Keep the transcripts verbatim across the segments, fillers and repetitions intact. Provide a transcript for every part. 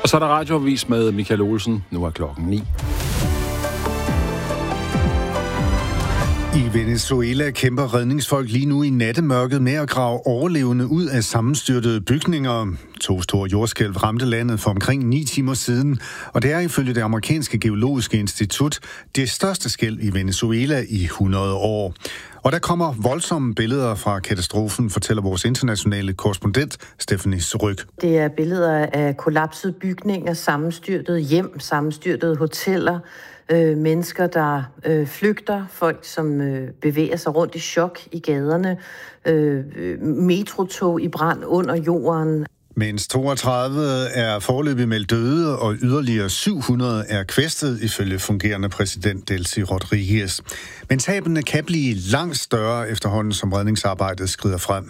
Og så er der radioavis med Michael Olsen. Nu er klokken ni. I Venezuela kæmper redningsfolk lige nu i nattemørket med at grave overlevende ud af sammenstyrtede bygninger. To store jordskælv ramte landet for omkring ni timer siden, og det er ifølge det amerikanske geologiske institut det største skælv i Venezuela i hundrede år. Og der kommer voldsomme billeder fra katastrofen, fortæller vores internationale korrespondent Stephanie Ryg. Det er billeder af kollapsede bygninger, sammenstyrtede hjem, sammenstyrtede hoteller, øh, mennesker, der øh, flygter, folk, som øh, bevæger sig rundt i chok i gaderne, øh, metrotog i brand under jorden. Mens toogtredive er foreløbig meldt døde, og yderligere syv hundrede er kvæstet, ifølge fungerende præsident Delcy Rodriguez. Men tabene kan blive langt større efterhånden, som redningsarbejdet skrider frem.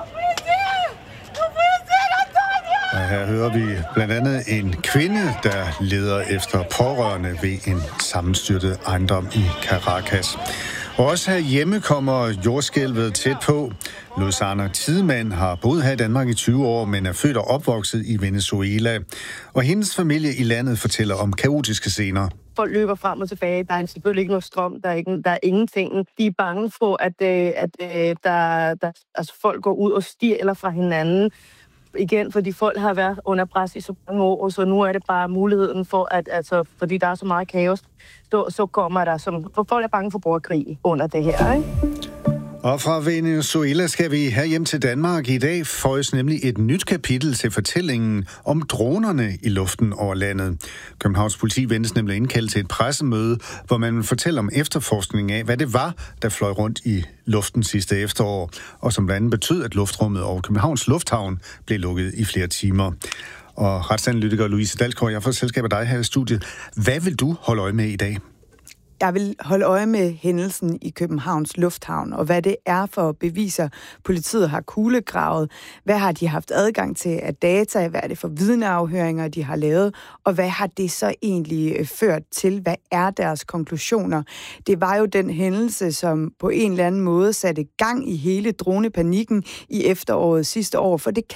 Og her hører vi blandt andet en kvinde, der leder efter pårørende ved en sammenstyrtet ejendom i Caracas. Og også herhjemme kommer jordskælvet tæt på. Luzana Tidemand har boet her i Danmark i tyve år, men er født og opvokset i Venezuela. Og hendes familie i landet fortæller om kaotiske scener. Folk løber frem og tilbage. Der er selvfølgelig ikke noget strøm. Der er, ikke, der er ingenting. De er bange for, at, at, at der, der, altså folk går ud og stjæler fra hinanden. Igen, fordi folk har været under pres i så mange år, så nu er det bare muligheden for, at altså, fordi der er så meget kaos, så, så kommer der som... For folk er bange for borgerkrig under det her, ikke? Og fra Venezuela skal vi her hjem til Danmark. I dag føjes nemlig et nyt kapitel til fortællingen om dronerne i luften over landet. Københavns politi ventes nemlig indkaldt til et pressemøde, hvor man vil fortælle om efterforskning af, hvad det var, der fløj rundt i luften sidste efterår, og som blandt andet betød, at luftrummet over Københavns Lufthavn blev lukket i flere timer. Og retsanalytiker Louise Dalsgaard, jeg får selskab af dig her i studiet. Hvad vil du holde øje med i dag? Jeg vil holde øje med hændelsen i Københavns Lufthavn, og hvad det er for beviser, politiet har kuglegravet. Hvad har de haft adgang til af data? Hvad er det for vidneafhøringer, de har lavet? Og hvad har det så egentlig ført til? Hvad er deres konklusioner? Det var jo den hændelse, som på en eller anden måde satte gang i hele dronepanikken i efteråret sidste år, for det